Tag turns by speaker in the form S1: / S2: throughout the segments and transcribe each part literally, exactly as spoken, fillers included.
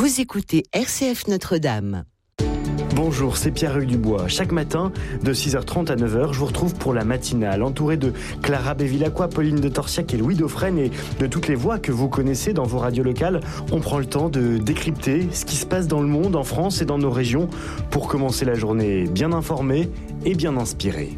S1: Vous écoutez R C F Notre-Dame.
S2: Bonjour, c'est Pierre-Hugues Dubois. Chaque matin, de six heures trente à neuf heures, je vous retrouve pour la matinale, entouré de Clara Bevilacqua, Pauline de Torsiac et Louis Dauphren et de toutes les voix que vous connaissez dans vos radios locales. On prend le temps de décrypter ce qui se passe dans le monde, en France et dans nos régions, pour commencer la journée bien informée et bien inspirée.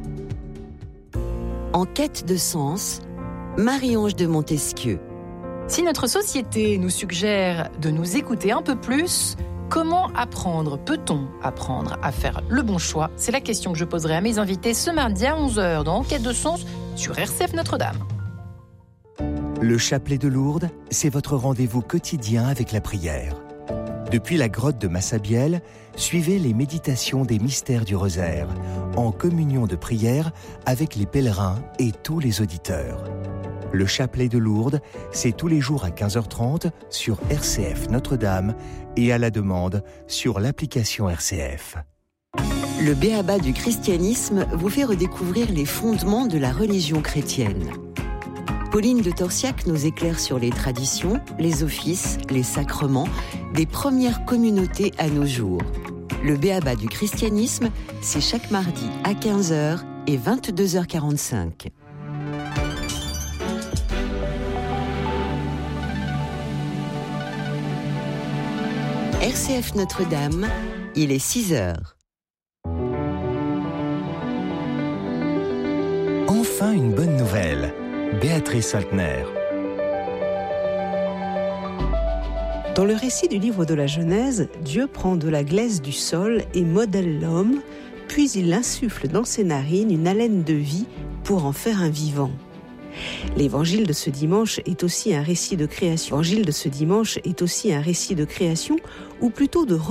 S1: En quête de sens, Marie-Ange de Montesquieu.
S3: Si notre société nous suggère de nous écouter un peu plus, comment apprendre, peut-on apprendre à faire le bon choix ? C'est la question que je poserai à mes invités ce mardi à onze heures dans Enquête de sens sur R C F Notre-Dame.
S4: Le chapelet de Lourdes, c'est votre rendez-vous quotidien avec la prière. Depuis la grotte de Massabielle, suivez les méditations des mystères du rosaire, en communion de prière avec les pèlerins et tous les auditeurs. Le chapelet de Lourdes, c'est tous les jours à quinze heures trente sur R C F Notre-Dame et à la demande sur l'application R C F.
S1: Le b.a.-ba du christianisme vous fait redécouvrir les fondements de la religion chrétienne. Pauline de Torsiac nous éclaire sur les traditions, les offices, les sacrements des premières communautés à nos jours. Le b.a.-ba du christianisme, c'est chaque mardi à quinze heures et vingt-deux heures quarante-cinq. R C F Notre-Dame, il est six heures.
S4: Enfin une bonne nouvelle. Béatrice Saltner.
S5: Dans le récit du livre de la Genèse, Dieu prend de la glaise du sol et modèle l'homme, puis il insuffle dans ses narines une haleine de vie pour en faire un vivant. L'évangile de ce dimanche est aussi un récit de création. L'évangile de ce dimanche est aussi un récit de création, ou plutôt de